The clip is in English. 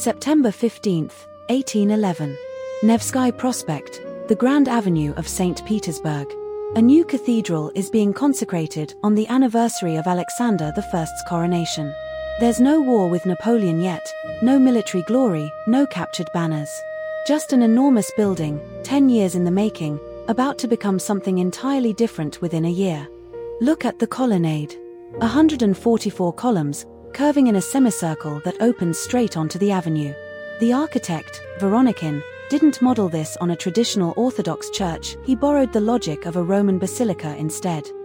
September 15, 1811. Nevsky Prospect, the Grand Avenue of St. Petersburg. A new cathedral is being consecrated on the anniversary of Alexander I's coronation. There's no war with Napoleon yet, no military glory, no captured banners. Just an enormous building, 10 years in the making, about to become something entirely different within a year. Look at the colonnade. 144 columns, curving in a semicircle that opens straight onto the avenue. The architect, Voronekin, didn't model this on a traditional Orthodox church, he borrowed the logic of a Roman basilica instead.